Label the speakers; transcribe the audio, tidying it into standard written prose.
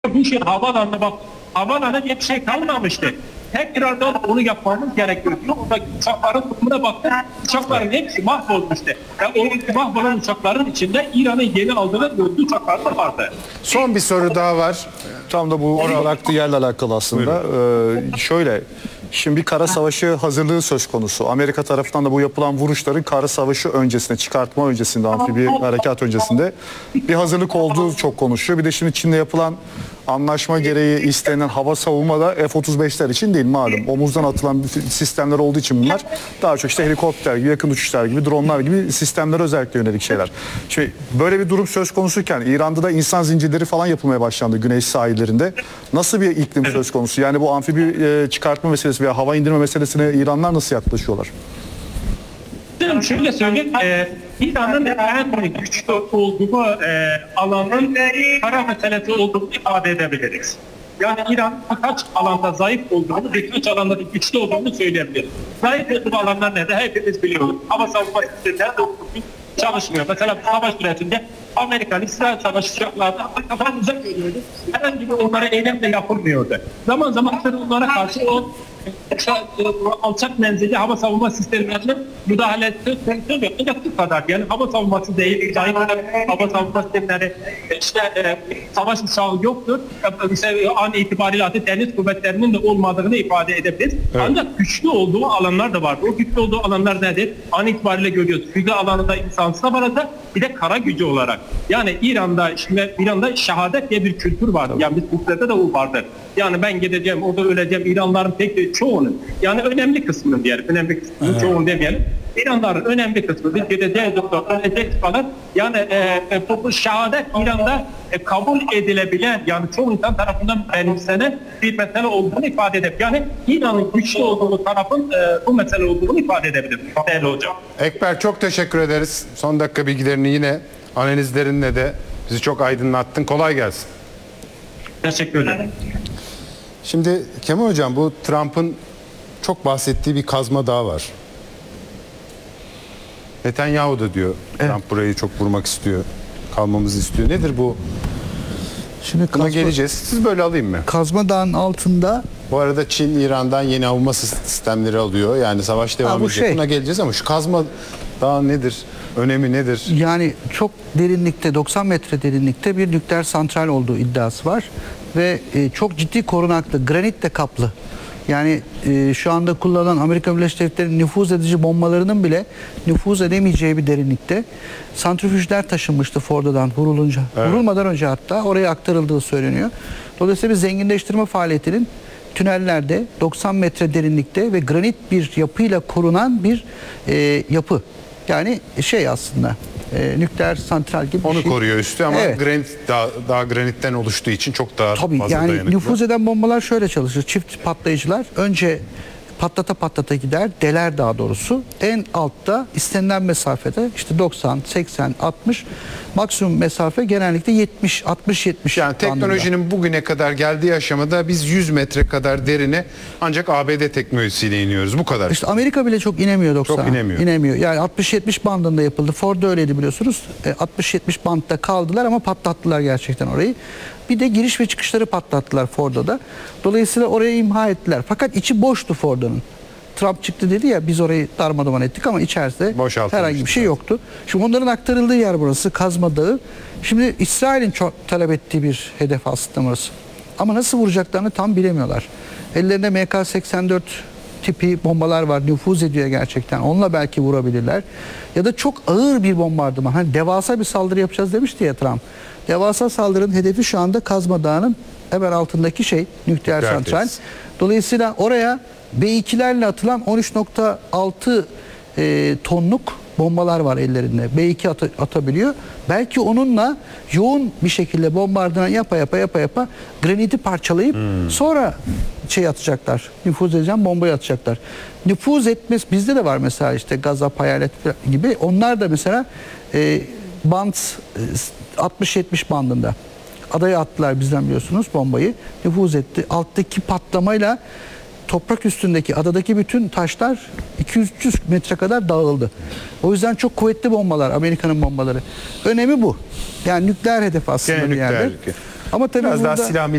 Speaker 1: Bu şey havaalanına bak, havaalanı diye bir şey kalmamıştı. Tekrardan onu yapmamız gerekiyor. Oradaki uçakların durumuna baktık. Uçakların hepsi mahvolmuştu. Ve o mahvolan uçakların içinde İran'ın yeni aldığı 4 uçaklar da vardı.
Speaker 2: Son bir soru daha var.
Speaker 3: Tam da bu bıraktığı yerle alakalı aslında. Şöyle, şimdi bir kara savaşı hazırlığı söz konusu. Amerika tarafından da bu yapılan vuruşların kara savaşı öncesinde, çıkartma öncesinde, amfibi harekat öncesinde bir hazırlık olduğu çok konuşuyor. Bir de şimdi Çin'le yapılan anlaşma gereği istenen hava savunma da F-35'ler için değil malum. Omuzdan atılan sistemler olduğu için bunlar daha çok işte helikopter gibi, yakın uçuşlar gibi, dronlar gibi sistemlere özellikle yönelik şeyler. Şimdi böyle bir durum söz konusuyken İran'da da insan zincirleri falan yapılmaya başlandı güney sahillerinde. Nasıl bir iklim söz konusu? Yani bu amfibi çıkartma meselesi veya hava indirme meselesine İranlar nasıl yaklaşıyorlar?
Speaker 1: Şöyle söyleyeyim, İran'ın en güçlü olduğu alanın kara meselesi olduğunu ifade edebiliriz. Yani İran birkaç alanda zayıf olduğunu, birkaç alanda da güçlü olduğunu söyleyebiliriz. Zayıf olduğu alanlar nedir? Hepimiz biliyoruz. Hava savunma sistemleri çalışmıyor. Mesela savaş sürecinde Amerikan-İsrail savaşı uçaklarında arkadan uzak geliyordu. Herhangi bir onlara eylem de yapılmıyordu. Zaman zaman onlara karşı o alçak menzilli hava savunma sistemlerine müdahale ettiği kadar. Yani hava savunması değil, zayıf hava savunma sistemleri, savaş uçağı yoktur. An itibariyle deniz kuvvetlerinin de olmadığını ifade edebiliriz. Evet. Ancak güçlü olduğu alanlar da var. O güçlü olduğu alanlar nedir? An itibariyle görüyoruz. Füze alanında insansız varsa bir de kara gücü olarak. Yani İran'da şehadet diye bir kültür var. Yani biz Türklerde de o vardır. Yani ben gideceğim, orada öleceğim. İranlıların pek çoğunun, yani önemli kısmının diyelim, önemli kısmının çoğunu demeyelim. İranlıların önemli kısmı, biz gideceğiz doktor, öleceğiz falan. Yani bu şehadet İran'da kabul edilebilen, yani çoğu insan tarafından benimsenen bir mesele olduğunu ifade edebilir. Yani İran'ın güçlü olduğu tarafın bu mesele olduğunu ifade edebilir. Değerli hocam.
Speaker 2: Ekber, çok teşekkür ederiz. Son dakika bilgilerini yine analizlerinle de bizi çok aydınlattın. Kolay gelsin.
Speaker 1: Teşekkür ederim.
Speaker 2: Şimdi Kemal Hocam, bu Trump'ın çok bahsettiği bir kazma daha var. Netanyahu da diyor, evet, Trump burayı çok vurmak istiyor, kalmamızı istiyor. Nedir bu?
Speaker 4: Şimdi
Speaker 2: buna geleceğiz. Siz böyle alayım mı?
Speaker 4: Kazma Dağı'nın altında.
Speaker 2: Bu arada Çin İran'dan yeni savunma sistemleri alıyor. Yani savaş devam edecek. Buna geleceğiz ama şu Kazma Dağı nedir? Önemi nedir?
Speaker 4: Yani çok derinlikte, 90 metre derinlikte bir nükleer santral olduğu iddiası var. Ve çok ciddi korunaklı, granitle kaplı. Yani şu anda kullanılan Amerika Birleşik Devletleri'nin nüfuz edici bombalarının bile nüfuz edemeyeceği bir derinlikte. Santrifüjler taşınmıştı Fordo'dan vurulunca. Evet. Vurulmadan önce hatta oraya aktarıldığı söyleniyor. Dolayısıyla bir zenginleştirme faaliyetinin tünellerde 90 metre derinlikte ve granit bir yapıyla korunan bir yapı. Yani aslında nükleer santral gibi
Speaker 2: onu
Speaker 4: bir şey.
Speaker 2: Koruyor üstü ama
Speaker 4: evet,
Speaker 2: granit daha granitten oluştuğu için çok daha
Speaker 4: tabii,
Speaker 2: fazla
Speaker 4: yani
Speaker 2: dayanıklı.
Speaker 4: nüfuz eden bombalar şöyle çalışır. Çift patlayıcılar önce patlata gider, deler daha doğrusu. En altta istenilen mesafede işte 90, 80, 60, maksimum mesafe genellikle 70, 60-70.
Speaker 2: Yani teknolojinin bugüne kadar geldiği aşamada biz 100 metre kadar derine ancak ABD teknolojisiyle iniyoruz. Bu kadar.
Speaker 4: İşte Amerika bile çok inemiyor 90'a.
Speaker 2: Çok inemiyor.
Speaker 4: İnemiyor. Yani 60-70 bandında yapıldı. Ford'da öyleydi biliyorsunuz. 60-70 bandta kaldılar ama patlattılar gerçekten orayı. Bir de giriş ve çıkışları patlattılar Fordo'da. Dolayısıyla orayı imha ettiler. Fakat içi boştu Fordo'nun. Trump çıktı dedi ya, biz orayı darmadağın ettik ama içerisinde herhangi bir şey yoktu. Şimdi onların aktarıldığı yer burası, Kazma Dağı. Şimdi İsrail'in çok talep ettiği bir hedef aslında burası. Ama nasıl vuracaklarını tam bilemiyorlar. Ellerinde MK-84 tipi bombalar var, nüfuz ediyor gerçekten. Onunla belki vurabilirler. Ya da çok ağır bir bombardıman. Hani devasa bir saldırı yapacağız demişti ya Trump. Devasa saldırının hedefi şu anda Kazma Dağı'nın hemen altındaki nükleer santral. Dolayısıyla oraya B2'lerle atılan 13.6 tonluk bombalar var ellerinde. B2 atabiliyor. Belki onunla yoğun bir şekilde bombardıman yapa graniti parçalayıp sonra atacaklar. Nüfuz edeceğim bombayı atacaklar. Nüfuz etmesi bizde de var mesela işte Gazap, Hayalet gibi. Onlar da mesela band 60-70 bandında. Adaya attılar bizden biliyorsunuz bombayı. Nüfuz etti. Alttaki patlamayla toprak üstündeki adadaki bütün taşlar 200-300 metre kadar dağıldı. O yüzden çok kuvvetli bombalar, Amerika'nın bombaları. Önemi bu. Yani nükleer hedef aslında bir yerde. Ama tabii
Speaker 3: Biraz daha
Speaker 4: burada
Speaker 3: silah